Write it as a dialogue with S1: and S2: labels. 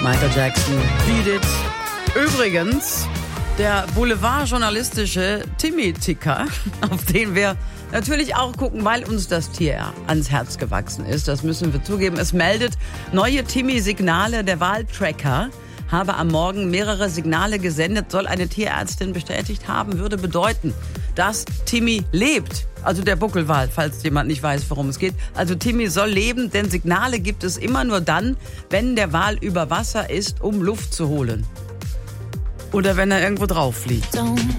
S1: Michael Jackson, Beat It. Übrigens, der boulevardjournalistische Timmy-Ticker, auf den wir natürlich auch gucken, weil uns das Tier ans Herz gewachsen ist. Das müssen wir zugeben. Es meldet neue Timmy-Signale. Der Wahltracker habe am Morgen mehrere Signale gesendet, soll eine Tierärztin bestätigt haben, würde bedeuten, dass Timmy lebt. Also der Buckelwal, falls jemand nicht weiß, worum es geht. Also Timmy soll leben, denn Signale gibt es immer nur dann, wenn der Wal über Wasser ist, um Luft zu holen. Oder wenn er irgendwo drauf fliegt.